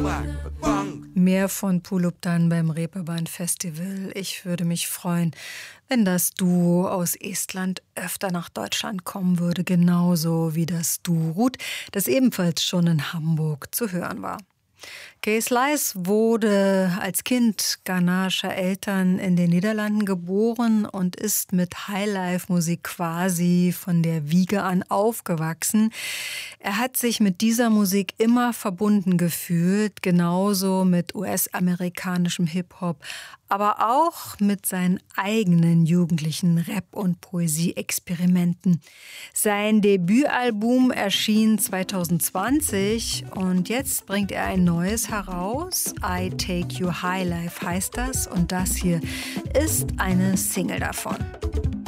Mehr von Pulup dann beim Reeperbahn Festival. Ich würde mich freuen, wenn das Duo aus Estland öfter nach Deutschland kommen würde, genauso wie das Duo Ruth, das ebenfalls schon in Hamburg zu hören war. Kees Slijs wurde als Kind ghanaischer Eltern in den Niederlanden geboren und ist mit Highlife-Musik quasi von der Wiege an aufgewachsen. Er hat sich mit dieser Musik immer verbunden gefühlt, genauso mit US-amerikanischem Hip-Hop, aber auch mit seinen eigenen jugendlichen Rap- und Poesie-Experimenten. Sein Debütalbum erschien 2020 und jetzt bringt er ein neues heraus. I Take You High Life heißt das und das hier ist eine Single davon.